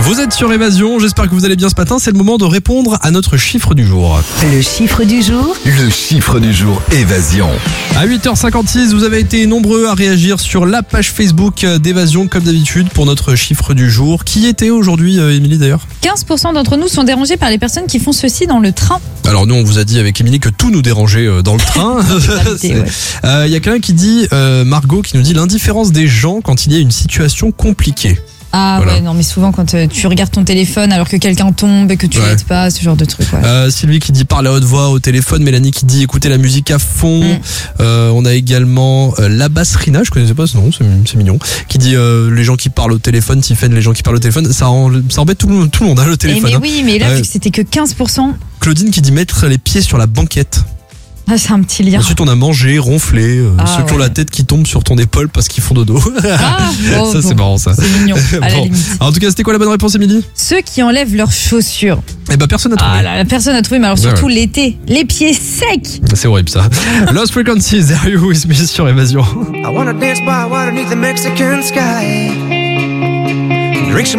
Vous êtes sur Évasion, j'espère que vous allez bien ce matin. C'est le moment de répondre à notre chiffre du jour. Le chiffre du jour. Le chiffre du jour Évasion. À 8h56, vous avez été nombreux à réagir sur la page Facebook d'Évasion comme d'habitude pour notre chiffre du jour. Qui était aujourd'hui, Émilie d'ailleurs ? 15% d'entre nous sont dérangés par les personnes qui font ceci dans le train. Alors nous on vous a dit avec Émilie que tout nous dérangeait dans le train. Il y a quelqu'un qui dit, Margot qui nous dit l'indifférence des gens quand il y a une situation compliquée. Ah voilà. Ouais, non mais souvent quand tu regardes ton téléphone alors que quelqu'un tombe et que tu l'aides pas, ce genre de truc. Ouais. Sylvie qui dit parler à haute voix au téléphone, Mélanie qui dit écouter la musique à fond. On a également la Basserina, je connaissais pas ce nom, c'est mignon, qui dit les gens qui parlent au téléphone, Tiffen, les gens qui parlent au téléphone, ça embête tout le monde le téléphone. Mais oui, mais là vu que c'était que 15%. Claudine qui dit mettre les pieds sur la banquette. Ah, c'est un petit lien. Ensuite, on a mangé, ronflé, ceux qui ont la tête qui tombe sur ton épaule parce qu'ils font dodo. Ça, c'est marrant, ça. C'est mignon, à la limite. Alors, en tout cas, c'était quoi la bonne réponse, Émilie ? Ceux qui enlèvent leurs chaussures. Eh ben, personne n'a trouvé. Ah là, personne n'a trouvé, mais alors surtout l'été, les pieds secs. C'est horrible, ça. Lost Frequencies, Are You With Me sur Évasion. I wanna dance by water beneath the Mexican sky. Drink some